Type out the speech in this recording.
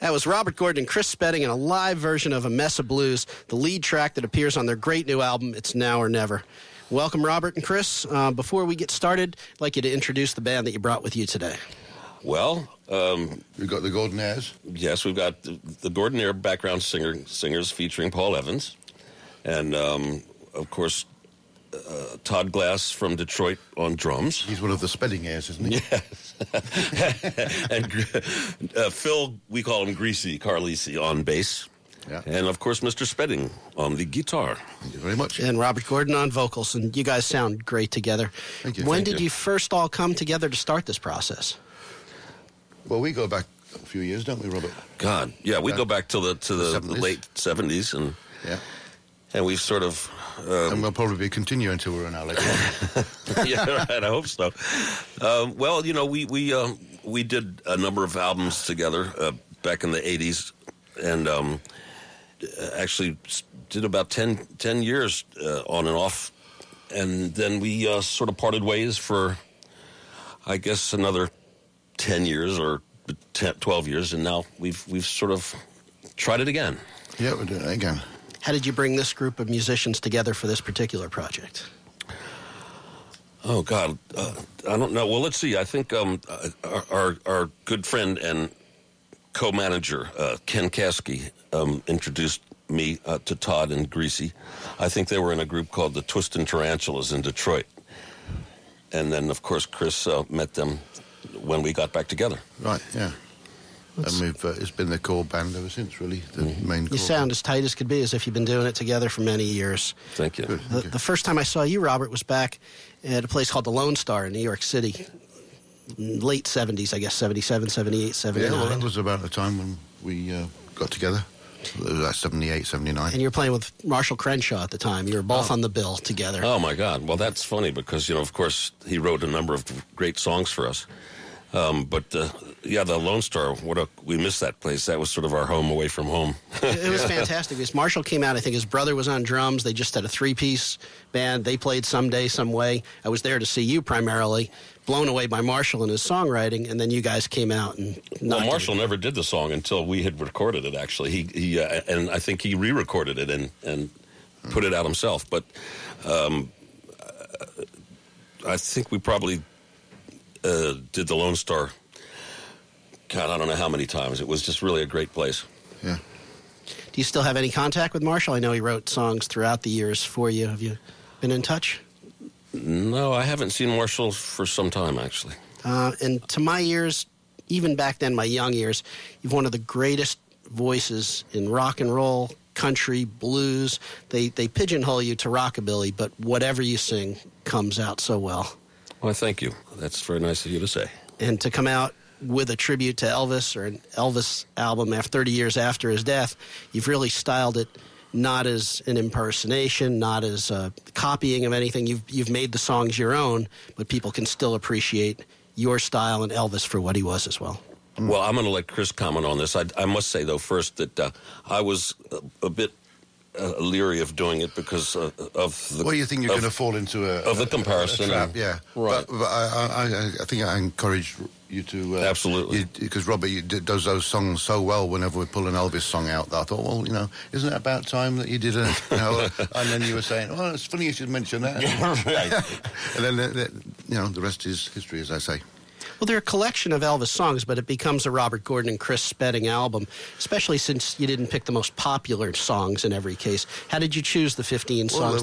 That was Robert Gordon and Chris Spedding in a live version of A Mess of Blues, the lead track that appears on their great new album, It's Now or Never. Welcome, Robert and Chris. Before we get started, I'd like you to introduce the band that you brought with you today. Well, we've got the Gordonairs. Yes, we've got the Gordonairs background singers featuring Paul Evans. And, of course, Todd Glass from Detroit on drums. He's one of the Speddingairs, isn't he? Yes. And Phil, we call him Greasy Carlisi on bass. Yeah. And, of course, Mr. Spedding on the guitar. Thank you very much. And Robert Gordon on vocals. And you guys sound great together. Thank you. When did you first all come together to start this process? Well, we go back a few years, don't we, Robert? God, yeah, we go back to the late 70s. And we've sort of... and we'll probably continue until we're in our late 20s. Yeah, right, I hope so. Well, you know, we did a number of albums together back in the 80s, and actually did about 10 years on and off, and then we sort of parted ways for, I guess, another 10 years or 12 years, and now we've sort of tried it again. Yeah, we're doing it again. How did you bring this group of musicians together for this particular project? Oh, God, I don't know. Well, let's see. I think our good friend and co-manager, Ken Caskey, introduced me to Todd and Greasy. I think they were in a group called the Twistin' Tarantulas in Detroit. And then, of course, Chris met them when we got back together. Right, yeah. And it's been the core band ever since, really, the main core. You sound as tight as could be, as if you've been doing it together for many years. Thank you. Good, thank you. The first time I saw you, Robert, was back at a place called the Lone Star in New York City. Late 70s, I guess, 77, 78, 79. Yeah, well, that was about the time when we got together. It was like 78, 79. And you were playing with Marshall Crenshaw at the time. You were both on the bill together. Oh, my God. Well, that's funny because, you know, of course, he wrote a number of great songs for us. Yeah, the Lone Star, we missed that place. That was sort of our home away from home. It was fantastic because Marshall came out. I think his brother was on drums. They just had a three-piece band. They played Someday, Some Way. I was there to see you primarily, blown away by Marshall and his songwriting, and then you guys came out and... Well, Marshall never did the song until we had recorded it, actually. He and I think he re-recorded it and put it out himself. But I think we probably did the Lone Star... God, I don't know how many times. It was just really a great place. Yeah. Do you still have any contact with Marshall? I know he wrote songs throughout the years for you. Have you been in touch? No, I haven't seen Marshall for some time, actually. And to my ears, even back then, my young years, you've one of the greatest voices in rock and roll, country, blues. They pigeonhole you to rockabilly, but whatever you sing comes out so well. Well, thank you. That's very nice of you to say. And to come out with a tribute to Elvis or an Elvis album 30 years after his death, you've really styled it not as an impersonation, not as copying of anything. You've made the songs your own, but people can still appreciate your style and Elvis for what he was as well. Well, I'm going to let Chris comment on this. I must say, though, first that I was a bit leery of doing it because of the... Well, you think you're going to fall into the comparison. A trap, yeah. Right. But I think I encourage you to... Absolutely. Because Robert does those songs so well whenever we pull an Elvis song out that I thought, well, you know, isn't it about time that you did it? You know, and then you were saying, oh, it's funny you should mention that. Right. And then, you know, the rest is history, as I say. Well, they're a collection of Elvis songs, but it becomes a Robert Gordon and Chris Spedding album, especially since you didn't pick the most popular songs in every case. How did you choose the 15 songs?